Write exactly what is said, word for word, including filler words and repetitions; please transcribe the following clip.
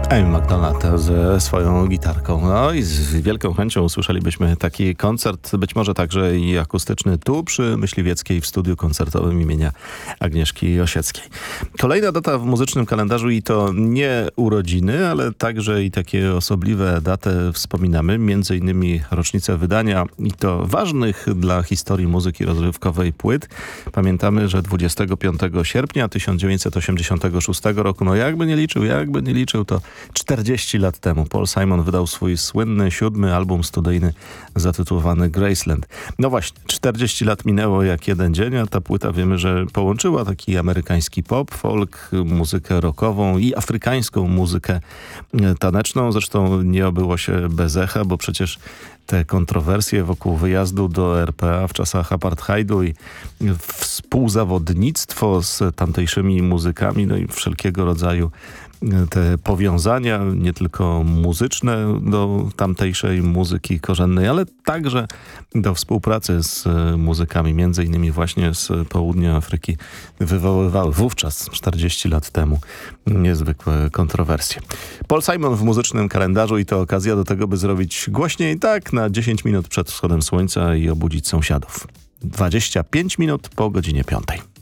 Amy McDonald ze swoją gitarką. No i z wielką chęcią usłyszelibyśmy taki koncert, być może także i akustyczny, tu przy Myśliwieckiej w studiu koncertowym imienia Agnieszki Osieckiej. Kolejna data w muzycznym kalendarzu i to nie urodziny, ale także i takie osobliwe daty wspominamy, między innymi rocznicę wydania i to ważnych dla historii muzyki rozrywkowej płyt. Pamiętamy, że dwudziestego piątego sierpnia tysiąc dziewięćset osiemdziesiątego szóstego roku, no jakby nie liczył, jakby nie liczył, to czterdzieści lat temu Paul Simon wydał swój słynny siódmy album studyjny zatytułowany Graceland. No właśnie, czterdzieści lat minęło jak jeden dzień, a ta płyta wiemy, że połączyła taki amerykański pop, folk, muzykę rockową i afrykańską muzykę taneczną. Zresztą nie obyło się bez echa, bo przecież te kontrowersje wokół wyjazdu do er pe a w czasach apartheidu i współzawodnictwo z tamtejszymi muzykami, no i wszelkiego rodzaju te powiązania, nie tylko muzyczne do tamtejszej muzyki korzennej, ale także do współpracy z muzykami, między innymi właśnie z południa Afryki, wywoływały wówczas, czterdzieści lat temu, niezwykłe kontrowersje. Paul Simon w muzycznym kalendarzu i to okazja do tego, by zrobić głośniej, tak na dziesięć minut przed wschodem słońca i obudzić sąsiadów. dwadzieścia pięć minut po godzinie piątej.